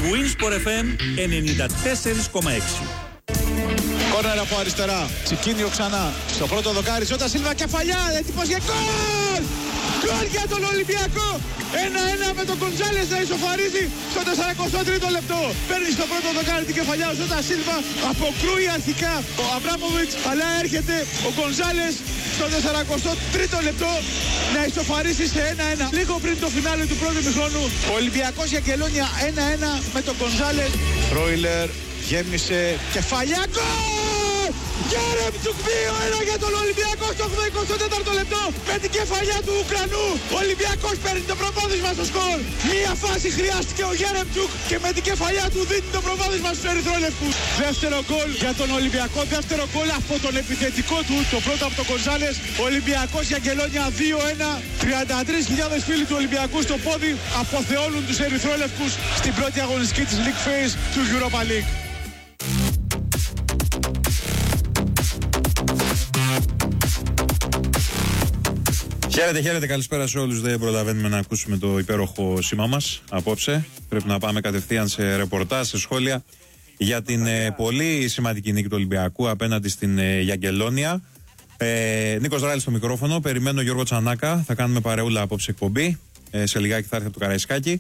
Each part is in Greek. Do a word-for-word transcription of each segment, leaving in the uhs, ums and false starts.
Winsport εφ εμ ενενήντα τέσσερα κόμμα έξι. Κόρνερ από αριστερά. Τσικίνιο ξανά. Στο πρώτο δοκάρι. Ζώτα Σίλβα κεφαλιά. Έτοιμος για γκολ! Γκολ για τον Ολυμπιακό. ένα ένα με τον Γκοντζάλες να ισοφαρίζει στο σαραντά τρίτο λεπτό. Παίρνει στο πρώτο δοκάρι την κεφαλιά ο Ζώτα Σίλβα. Αποκρούει αρχικά ο Αβράμοβιτς. Αλλά έρχεται ο Γκοντζάλες στο σαράντα τρίτο λεπτό να ισοφαρίσει σε ένα ένα. Λίγο πριν το φινάλε του πρώτου ημιχρόνου. Ο Ολυμπιακός για Κελόνια ένα ένα με τον Γκοντζάλες. Ρόιλερ. Γέμισε κεφαλιά, γκολ! Γιάρεμτσουκ δύο ένα για τον Ολυμπιακό στο εικοστό τέταρτο λεπτό με την κεφαλιά του Ουκρανού. Ο Ολυμπιακός παίρνει το προβάδισμα στο σκορ. Μία φάση χρειάστηκε ο Γιάρεμτσουκ και με την κεφαλιά του δίνει το προβάδισμα στους ερυθρόλευκους. Δεύτερο γκολ για τον Ολυμπιακό, δεύτερο γκολ από τον επιθετικό του, το πρώτο από τον Γκοντζάλες. Ολυμπιακός για Αγγελόνια δύο ένα. τριάντα τρεις χιλιάδες φίλοι του Ολυμπιακού στο πόδι αποθεώνουν τους ερυθρόλευκους στην πρώτη αγωνιστική της League Phase του Europa League. Χαίρετε, χαίρετε, καλησπέρα σε όλους. Δεν προλαβαίνουμε να ακούσουμε το υπέροχο σήμα μας απόψε. Πρέπει να πάμε κατευθείαν σε ρεπορτάζ, σε σχόλια για την ε, πολύ σημαντική νίκη του Ολυμπιακού απέναντι στην ε, Γιαγκελόνια. Ε, Νίκος Ράλης στο μικρόφωνο. Περιμένω Γιώργο Τσανάκα. Θα κάνουμε παρεούλα απόψε εκπομπή. Ε, σε λιγάκι θα έρθει από το Καραϊσκάκι.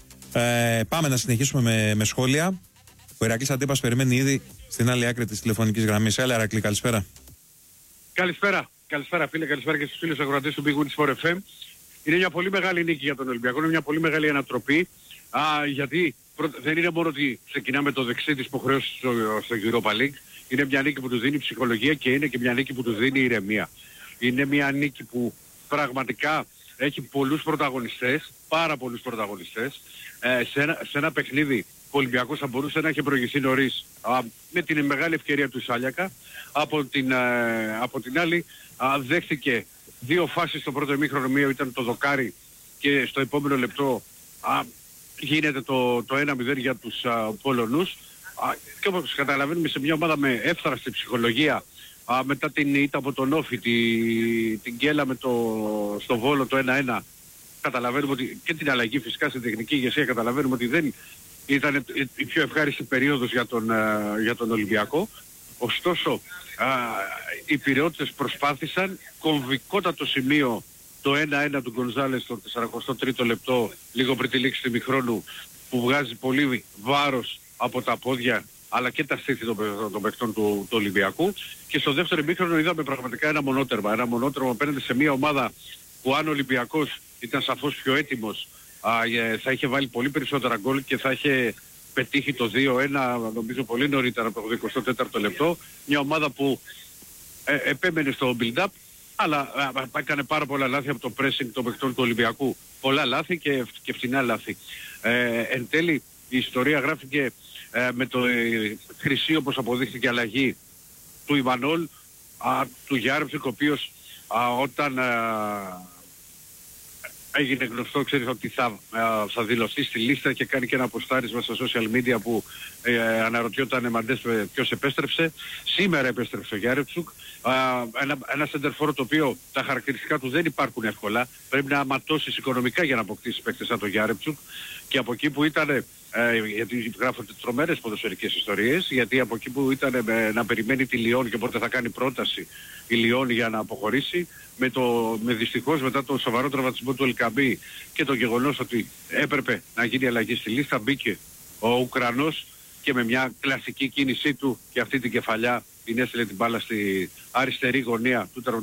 Ε, πάμε να συνεχίσουμε με, με σχόλια. Ο Ηρακλής Αντίπας περιμένει ήδη στην άλλη άκρη της τηλεφωνικής γραμμής. Έλα, Ηρακλή, καλησπέρα. Καλησπέρα. Καλησπέρα φίλε, καλησπέρα και στους φίλους ακροατές του Big Wins Sport εφ εμ. Είναι μια πολύ μεγάλη νίκη για τον Ολυμπιακό, είναι μια πολύ μεγάλη ανατροπή. Α, γιατί δεν είναι μόνο ότι ξεκινάμε το δεξί της υποχρέωσης στο, στο Europa League. Είναι μια νίκη που του δίνει ψυχολογία και είναι και μια νίκη που του δίνει ηρεμία. Είναι μια νίκη που πραγματικά έχει πολλούς πρωταγωνιστές, πάρα πολλούς πρωταγωνιστές, ε, σε, ένα, σε ένα παιχνίδι ο Ολυμπιακός θα μπορούσε να έχει προηγηθεί νωρίς α, με την μεγάλη ευκαιρία του Σάλιακα. Από την, ε, από την άλλη α, δέχθηκε δύο φάσεις στο πρώτο ημίχρονο, μία ήταν το δοκάρι και στο επόμενο λεπτό α, γίνεται το, το ένα μηδέν για τους α, Πολωνούς. Α, και όπως καταλαβαίνουμε σε μια ομάδα με εύθραστη ψυχολογία α, μετά την ήττα από τον Όφη, τη, την γκέλα με το, στο Βόλο το ένα ένα, καταλαβαίνουμε ότι και την αλλαγή φυσικά στην τεχνική ηγεσία καταλαβαίνουμε ότι δεν ήταν η πιο ευχάριστη περίοδος για τον, για τον Ολυμπιακό. Ωστόσο, α, οι Πειραιώτες προσπάθησαν, κομβικότατο σημείο το ένα ένα του Γκονζάλες στο σαράντα τρίτο λεπτό, λίγο πριν τη λήξη του ημιχρόνου, που βγάζει πολύ βάρος από τα πόδια αλλά και τα στήθη των, των παιχτών του, του Ολυμπιακού. Και στο δεύτερο ημίχρονο είδαμε πραγματικά ένα μονότερμα. Ένα μονότερμα απέναντι σε μια ομάδα που αν ο Ολυμπιακός ήταν σαφώς πιο έτοιμος, α, θα είχε βάλει πολύ περισσότερα γκολ και θα είχε πετύχει το δύο ένα νομίζω πολύ νωρίτερα από το εικοστό τέταρτο λεπτό. Μια ομάδα που ε, επέμενε στο build-up αλλά ε, έκανε πάρα πολλά λάθη από το pressing των παιχτών του Ολυμπιακού. Πολλά λάθη και, και φθηνά λάθη. Ε, εν τέλει η ιστορία γράφηκε ε, με το ε, χρυσή, όπως αποδείχθηκε, αλλαγή του Ιμανόλ, α, του Γιάρεμτσουκ, ο οποίος α, όταν α, έγινε γνωστό, ξέρεις ότι θα, θα δηλωθεί στη λίστα και κάνει και ένα αποστάρισμα στα social media που ε, αναρωτιόταν Μαντές ποιος επέστρεψε. Σήμερα επέστρεψε ο Γιάρεμτσουκ, ένα, ένα σεντερφόρ το οποίο τα χαρακτηριστικά του δεν υπάρχουν εύκολα. Πρέπει να αματώσεις οικονομικά για να αποκτήσεις παίκτες σαν τον Γιάρεμτσουκ, και από εκεί που ήταν, ε, γιατί γράφονται τρομερές ποδοσφαιρικές ιστορίες, γιατί από εκεί που ήταν ε, να περιμένει τη Λιόν και πότε θα κάνει πρόταση η Λιόν για να αποχωρήσει, με, το, με δυστυχώς μετά το σοβαρό τραυματισμό του Ελκαμπή και το γεγονός ότι έπρεπε να γίνει αλλαγή στη λίστα, μπήκε ο Ουκρανός και με μια κλασική κίνησή του και αυτή την κεφαλιά την έστειλε την μπάλα στη αριστερή γωνία του τερματοφύλακα